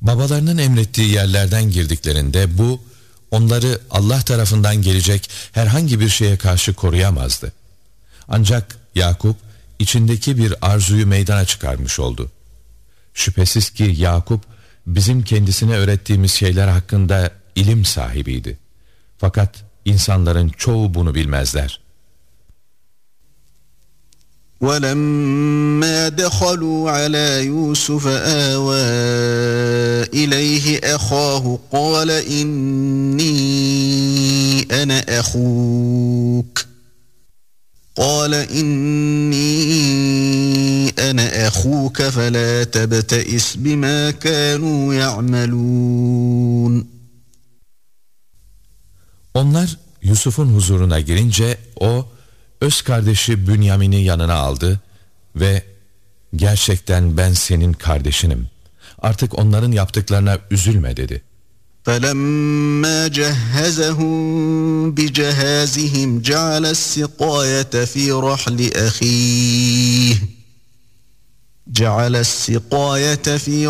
Babalarının emrettiği yerlerden girdiklerinde bu, onları Allah tarafından gelecek herhangi bir şeye karşı koruyamazdı. Ancak Yakup, içindeki bir arzuyu meydana çıkarmış oldu. Şüphesiz ki Yakup, bizim kendisine öğrettiğimiz şeyler hakkında ilim sahibiydi. Fakat insanların çoğu bunu bilmezler. وَلَمَّا دَخَلُوا عَلَى يُوسُفَ آوَى إِلَيْهِ أَخَاهُ قَالَ إِنِّي أَنَا أَخُوكَ فَلَا تَبْتَئِسْ بِمَا كَانُوا يَعْمَلُونَ. Onlar Yusuf'un huzuruna girince o, öz kardeşi Bünyamin'i yanına aldı ve gerçekten ben senin kardeşinim. Artık onların yaptıklarına üzülme dedi. فَلَمَّا جَهَّزَهُم بِجَهَازِهِمْ جَعَلَ السِّقَايَةَ فِي